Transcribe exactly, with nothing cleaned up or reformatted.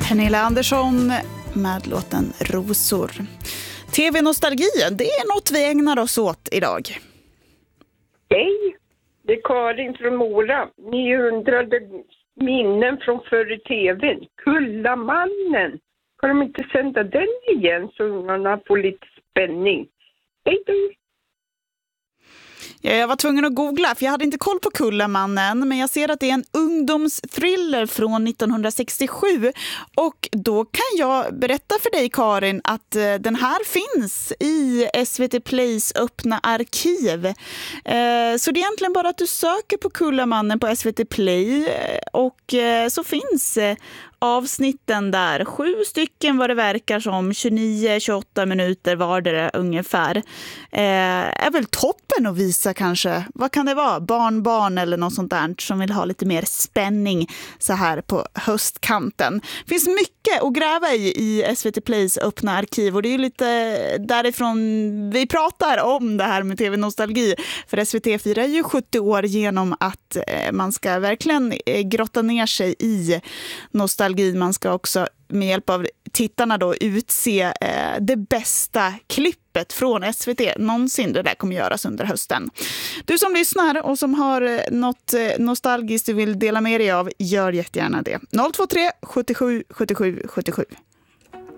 Pernilla Andersson med låten Rosor. T V-nostalgi, det är något vi ägnar oss åt idag. Hej, det är Karin från Mora. Ni undrade minnen från förr i tvn. Kullamannen. Kan de inte sända den igen så ungarna får lite spänning? Hej då! Ja, jag var tvungen att googla för jag hade inte koll på Kullamannen, men jag ser att det är en ungdomsthriller från nittonhundrasextiosju och då kan jag berätta för dig, Karin, att eh, den här finns i S V T Plays öppna arkiv. Eh, så det är egentligen bara att du söker på Kullamannen på S V T Play eh, och eh, så finns eh, avsnitten där. Sju stycken vad det verkar som, tjugonio tjugoåtta minuter vardera ungefär. Eh, är väl toppen att visa kanske. Vad kan det vara? Barn, barn eller något sånt där som vill ha lite mer spänning så här på höstkanten. Det finns mycket att gräva i i S V T Plays öppna arkiv och det är ju lite därifrån vi pratar om det här med T V-nostalgi. För S V T firar ju sjuttio år genom att eh, man ska verkligen eh, grotta ner sig i nostalgi. Man ska också med hjälp av tittarna då utse eh, det bästa klippet från S V T någonsin. Det där kommer göras under hösten. Du som lyssnar och som har något eh, nostalgiskt du vill dela med dig av, gör jättegärna det. noll två tre sjuttiosju sjuttiosju sjuttiosju.